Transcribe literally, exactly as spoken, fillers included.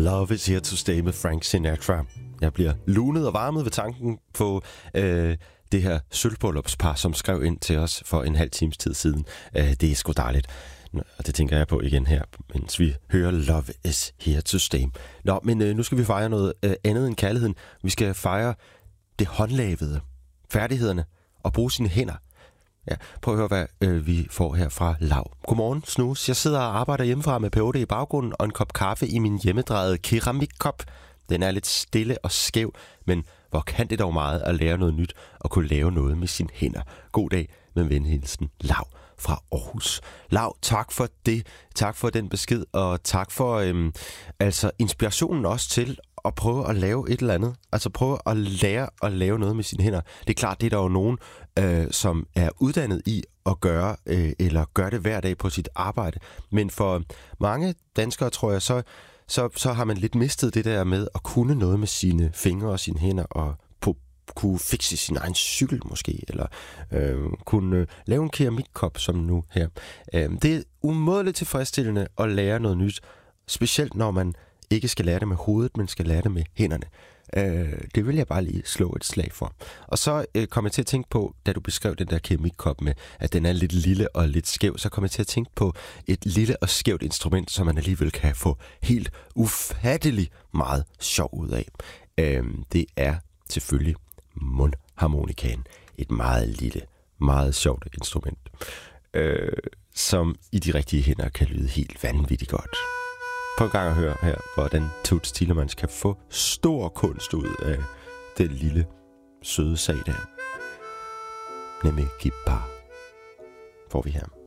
Love is here to stay med Frank Sinatra. Jeg bliver lunet og varmet ved tanken på øh, det her sølvbryllupspar, som skrev ind til os for en halv times tid siden. Øh, det er sgu dejligt. Og det tænker jeg på igen her, mens vi hører Love is here to stay. Nå, men øh, nu skal vi fejre noget øh, andet end kærligheden. Vi skal fejre det håndlavede, færdighederne og bruge sine hænder. Ja, prøv at høre, hvad øh, vi får her fra Lav. Godmorgen, Snus. Jeg sidder og arbejder hjemmefra med P otte i baggrunden og en kop kaffe i min hjemmedrejede keramikkop. Den er lidt stille og skæv, men hvor kan det dog meget at lære noget nyt og kunne lave noget med sine hænder. God dag med venhilsen Lav fra Aarhus. Lav, tak for det. Tak for den besked, og tak for øhm, altså inspirationen også til at prøve at lave et eller andet. Altså prøve at lære at lave noget med sine hænder. Det er klart, det er der jo nogen, øh, som er uddannet i at gøre, øh, eller gør det hver dag på sit arbejde. Men for mange danskere, tror jeg, så, så, så har man lidt mistet det der med at kunne noget med sine fingre og sine hænder, og på, kunne fikse sin egen cykel måske, eller øh, kunne øh, lave en keramikkop som nu her. Øh, det er umådeligt tilfredsstillende at lære noget nyt, specielt når man ikke skal lære det med hovedet, men skal lære det med hænderne. Øh, det vil jeg bare lige slå et slag for. Og så øh, kom jeg til at tænke på, da du beskrev den der keramikkop med, at den er lidt lille og lidt skæv, så kom jeg til at tænke på et lille og skævt instrument, som man alligevel kan få helt ufattelig meget sjov ud af. Øh, det er selvfølgelig mundharmonikaen. Et meget lille, meget sjovt instrument, øh, som i de rigtige hænder kan lyde helt vanvittigt godt. Prøv en gang at høre her, hvordan Toots Thielemans kan få stor kunst ud af den lille, søde sag der. Nemlig guitar får vi her.